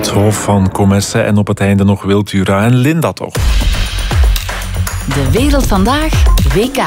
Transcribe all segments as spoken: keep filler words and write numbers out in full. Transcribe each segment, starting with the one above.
het Hof van Commerce en op het einde nog Wiltura en Linda toch. De Wereld Vandaag, W K.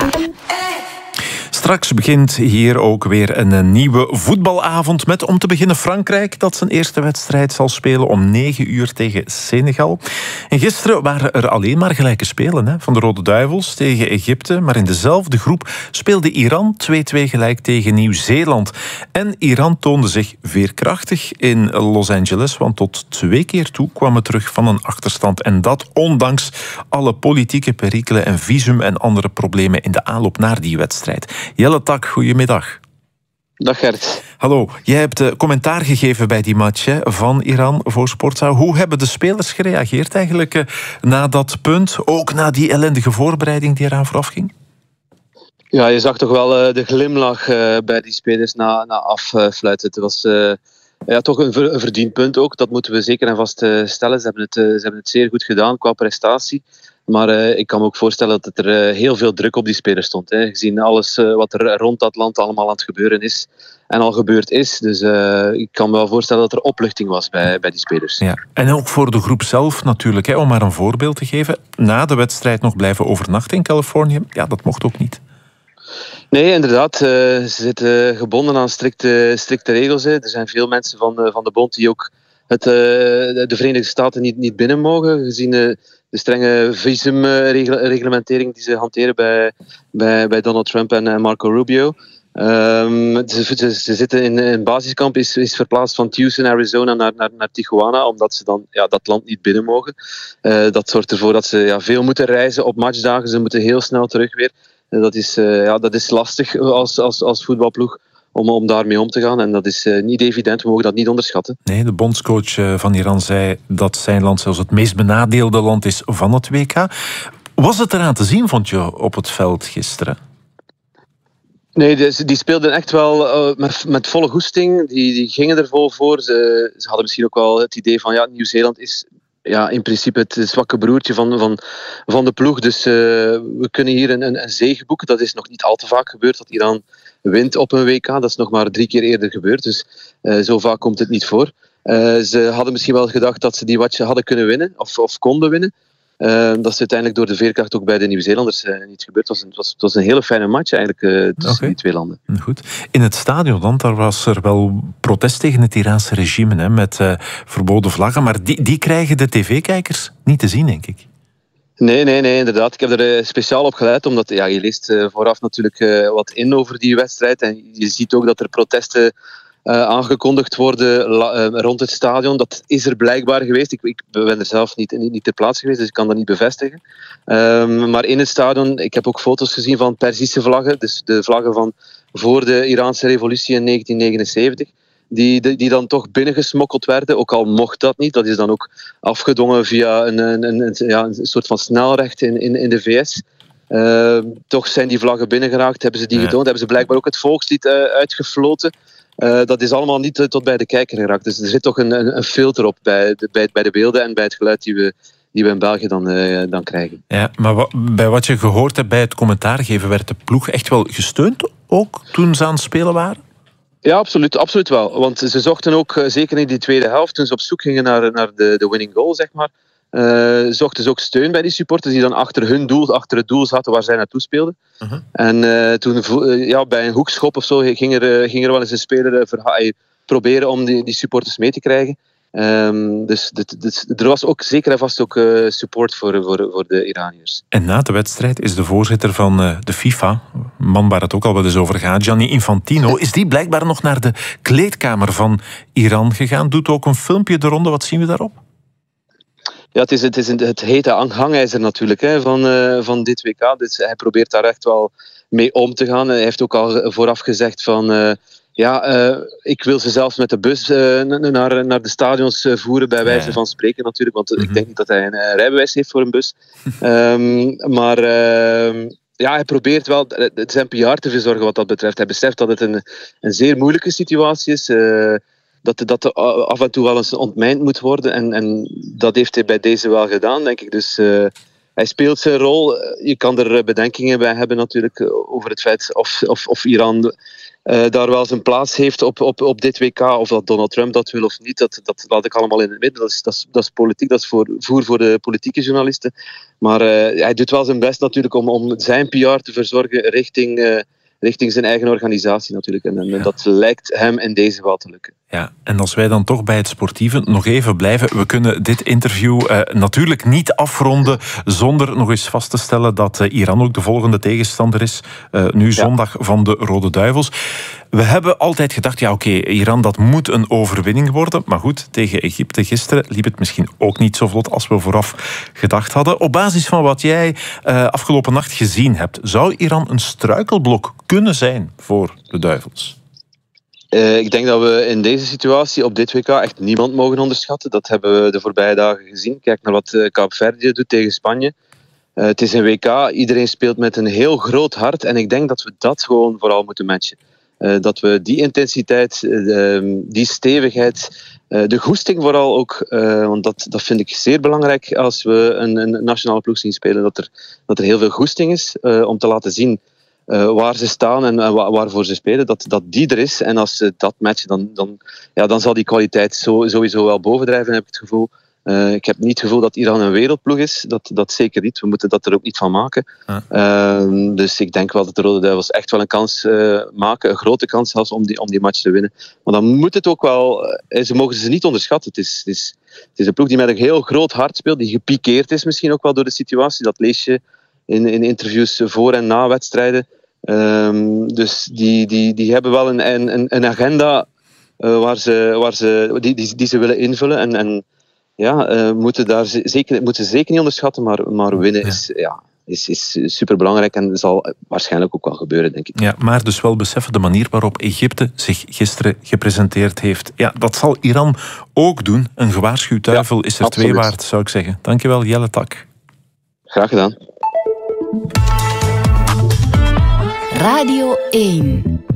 Straks begint hier ook weer een nieuwe voetbalavond met om te beginnen Frankrijk, dat zijn eerste wedstrijd zal spelen om negen uur tegen Senegal. En gisteren waren er alleen maar gelijke spelen, hè, van de Rode Duivels tegen Egypte. Maar in dezelfde groep speelde Iran twee-twee gelijk tegen Nieuw-Zeeland. En Iran toonde zich veerkrachtig in Los Angeles, want tot twee keer toe kwam het terug van een achterstand. En dat ondanks alle politieke perikelen en visum en andere problemen in de aanloop naar die wedstrijd. Jelle Tak, goedemiddag. Dag Gert. Hallo, jij hebt uh, commentaar gegeven bij die match hè, van Iran voor Sportza. Hoe hebben de spelers gereageerd eigenlijk uh, na dat punt? Ook na die ellendige voorbereiding die eraan vooraf ging? Ja, je zag toch wel uh, de glimlach uh, bij die spelers na, na affluiten. Het was uh, ja, toch een, ver, een verdiend punt ook. Dat moeten we zeker en vast uh, stellen. Ze hebben, het, uh, ze hebben het zeer goed gedaan qua prestatie. Maar uh, ik kan me ook voorstellen dat er uh, heel veel druk op die spelers stond. Hè. Gezien alles uh, wat er rond dat land allemaal aan het gebeuren is. En al gebeurd is. Dus uh, ik kan me wel voorstellen dat er opluchting was bij, bij die spelers. Ja. En ook voor de groep zelf natuurlijk. Hè, om maar een voorbeeld te geven. Na de wedstrijd nog blijven overnachten in Californië. Ja, dat mocht ook niet. Nee, inderdaad. Uh, ze zitten gebonden aan strikte, strikte regels. Hè. Er zijn veel mensen van de, van de bond die ook het, uh, de Verenigde Staten niet, niet binnen mogen. Gezien uh, de strenge visumreglementering die ze hanteren bij, bij, bij Donald Trump en Marco Rubio. Um, ze, ze, ze zitten in een basiskamp, is, is verplaatst van Tucson, Arizona naar, naar, naar Tijuana, omdat ze dan ja, dat land niet binnen mogen. Uh, dat zorgt ervoor dat ze ja, veel moeten reizen op matchdagen. Ze moeten heel snel terug weer. Uh, dat, is, uh, ja, dat is lastig als, als, als voetbalploeg. Om, om daarmee om te gaan. En dat is uh, niet evident, we mogen dat niet onderschatten. Nee, de bondscoach uh, van Iran zei dat zijn land zelfs het meest benadeelde land is van het W K. Was het eraan te zien, vond je, op het veld gisteren? Nee, die, die speelden echt wel uh, met, met volle goesting. Die, die gingen er vol voor. Ze, ze hadden misschien ook wel het idee van ja, Nieuw-Zeeland is ja, in principe het zwakke broertje van, van, van de ploeg. Dus uh, we kunnen hier een, een, een zege boeken. Dat is nog niet al te vaak gebeurd dat Iran wint op een W K. Dat is nog maar drie keer eerder gebeurd. Dus uh, zo vaak komt het niet voor. Uh, ze hadden misschien wel gedacht dat ze die watje hadden kunnen winnen. Of, of konden winnen. Uh, dat is uiteindelijk door de veerkracht ook bij de Nieuw-Zeelanders uh, niet gebeurd. Het was, een, het, was, het was een hele fijne match eigenlijk uh, tussen okay. die twee landen. Goed. In het stadion dan, daar was er wel protest tegen het Iraanse regime hè, met uh, verboden vlaggen. Maar die, die krijgen de tv-kijkers niet te zien, denk ik. Nee, nee, nee, inderdaad. Ik heb er uh, speciaal op gelet, omdat ja, je leest uh, vooraf natuurlijk uh, wat in over die wedstrijd. En je ziet ook dat er protesten Uh, aangekondigd worden la, uh, rond het stadion. Dat is er blijkbaar geweest. Ik, ik ben er zelf niet, niet, niet ter plaatse geweest, dus ik kan dat niet bevestigen. Um, maar in het stadion, ik heb ook foto's gezien van Perzische vlaggen, dus de vlaggen van voor de Iraanse revolutie in negentien negenenzeventig, die, die, die dan toch binnengesmokkeld werden, ook al mocht dat niet. Dat is dan ook afgedwongen via een, een, een, een, ja, een soort van snelrecht in, in, in de V S. Uh, toch zijn die vlaggen binnengeraakt, hebben ze die ja. getoond, hebben ze blijkbaar ook het volkslied uh, uitgefloten. Uh, dat is allemaal niet uh, tot bij de kijker geraakt. Dus er zit toch een, een, een filter op bij de, bij, bij de beelden en bij het geluid die we, die we in België dan, uh, dan krijgen. Ja, maar wat, bij wat je gehoord hebt bij het commentaar geven, werd de ploeg echt wel gesteund ook toen ze aan het spelen waren? Ja, absoluut, absoluut wel. Want ze zochten ook, uh, zeker in die tweede helft, toen ze op zoek gingen naar, naar de, de winning goal, zeg maar, Uh, zochten ze ook steun bij die supporters die dan achter hun doel, achter het doel zaten waar zij naartoe speelden. Uh-huh. En uh, toen uh, ja, bij een hoekschop of zo ging er, uh, ging er wel eens een speler uh, verha- proberen om die, die supporters mee te krijgen. Um, dus dit, dit, er was ook zeker en vast ook uh, support voor, voor, voor de Iraniërs. En na de wedstrijd is de voorzitter van uh, de FIFA, man waar het ook al wel eens over gaat, Gianni Infantino, is die blijkbaar nog naar de kleedkamer van Iran gegaan. Doet ook een filmpje de ronde. Wat zien we daarop? Ja, het is, het, is het hete hangijzer natuurlijk hè, van, uh, van dit W K. Dus hij probeert daar echt wel mee om te gaan. Hij heeft ook al vooraf gezegd van Uh, ja, uh, ik wil ze zelfs met de bus uh, naar, naar de stadions uh, voeren, bij wijze van spreken natuurlijk. Want mm-hmm. ik denk niet dat hij een uh, rijbewijs heeft voor een bus. um, maar Uh, ja, hij probeert wel zijn P R te verzorgen wat dat betreft. Hij beseft dat het een, een zeer moeilijke situatie is. Uh, dat, dat er af en toe wel eens ontmijnd moet worden. En, en dat heeft hij bij deze wel gedaan, denk ik. Dus uh, hij speelt zijn rol. Je kan er bedenkingen bij hebben natuurlijk over het feit of, of, of Iran uh, daar wel zijn plaats heeft op, op, op dit W K, of dat Donald Trump dat wil of niet. Dat, dat laat ik allemaal in het midden. Dat is, dat is, dat is politiek, dat is voor, voer voor de politieke journalisten. Maar uh, hij doet wel zijn best natuurlijk om, om zijn P R te verzorgen richting... Uh, richting zijn eigen organisatie natuurlijk. En, en ja. dat lijkt hem in deze geval te lukken. Ja, en als wij dan toch bij het sportieve nog even blijven, we kunnen dit interview uh, natuurlijk niet afronden zonder nog eens vast te stellen dat uh, Iran ook de volgende tegenstander is, uh, nu zondag ja. van de Rode Duivels. We hebben altijd gedacht, ja oké, okay, Iran dat moet een overwinning worden, maar goed, tegen Egypte gisteren liep het misschien ook niet zo vlot als we vooraf gedacht hadden. Op basis van wat jij uh, afgelopen nacht gezien hebt, zou Iran een struikelblok kunnen zijn voor de Duivels? Uh, ik denk dat we in deze situatie op dit W K echt niemand mogen onderschatten. Dat hebben we de voorbije dagen gezien. Kijk naar wat uh, Kaapverdië doet tegen Spanje. Uh, het is een W K, iedereen speelt met een heel groot hart en ik denk dat we dat gewoon vooral moeten matchen. Uh, dat we die intensiteit, uh, die stevigheid, uh, de goesting vooral ook, uh, want dat, dat vind ik zeer belangrijk als we een, een nationale ploeg zien spelen, dat er, dat er heel veel goesting is uh, om te laten zien Uh, waar ze staan en uh, waarvoor ze spelen, dat, dat die er is. En als ze dat matchen, dan, dan, ja, dan zal die kwaliteit zo, sowieso wel bovendrijven, heb ik het gevoel. Uh, ik heb niet het gevoel dat Iran een wereldploeg is. Dat, dat zeker niet. We moeten dat er ook niet van maken. Ah. Uh, dus ik denk wel dat de Rode Duivels echt wel een kans uh, maken. Een grote kans zelfs om die, om die match te winnen. Maar dan moet het ook wel... Uh, ze mogen ze niet onderschatten. Het is, het, is, het is een ploeg die met een heel groot hart speelt. Die gepikeerd is misschien ook wel door de situatie. Dat lees je in, in interviews voor en na wedstrijden. Um, dus die, die, die hebben wel een, een, een agenda uh, waar ze, waar ze, die, die, die ze willen invullen. En, en ja, uh, moeten, daar zeker, moeten ze zeker niet onderschatten, maar, maar winnen ja. is, ja, is, is superbelangrijk en zal waarschijnlijk ook wel gebeuren, denk ik. Ja, maar dus wel beseffen de manier waarop Egypte zich gisteren gepresenteerd heeft. Ja, dat zal Iran ook doen. Een gewaarschuwd duivel ja, is er absoluut. twee waard, zou ik zeggen. Dankjewel, Jelle Tak. Graag gedaan. Radio één.